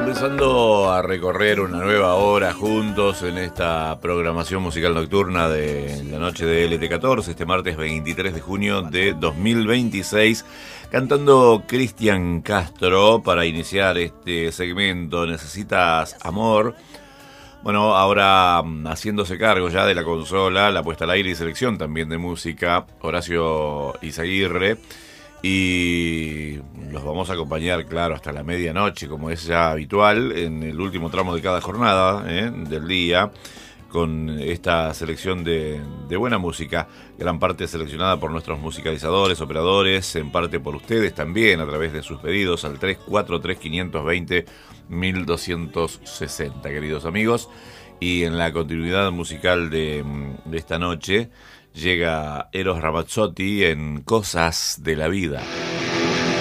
Empezando a recorrer una nueva hora juntos en esta programación musical nocturna de la noche de LT14, este martes 23 de junio de 2026, cantando Cristian Castro para iniciar este segmento. Necesitas amor. Bueno, ahora haciéndose cargo ya de la consola, la puesta al aire y selección también de música, Horacio Izaguirre. Y los vamos a acompañar, claro, hasta la medianoche, como es ya habitual, en el último tramo de cada jornada del día, con esta selección de buena música, gran parte seleccionada por nuestros musicalizadores, operadores, en parte por ustedes también, a través de sus pedidos al 343-520-1260, queridos amigos. Y en la continuidad musical de esta noche, llega Eros Ramazzotti en Cosas de la Vida.